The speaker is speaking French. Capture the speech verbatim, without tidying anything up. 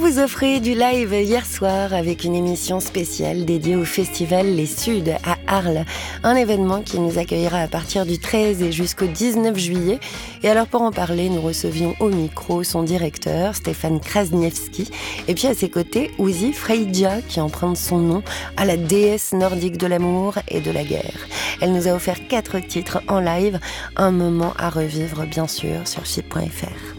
vous offrait du live hier soir avec une émission spéciale dédiée au festival Les Suds à Arles, un événement qui nous accueillera à partir du treize et jusqu'au dix-neuf juillet. Et alors pour en parler, nous recevions au micro son directeur Stéphane Krasniewski et puis à ses côtés Uzi Freydja qui emprunte son nom à la déesse nordique de l'amour et de la guerre. Elle nous a offert quatre titres en live, un moment à revivre bien sûr sur chypre point f r.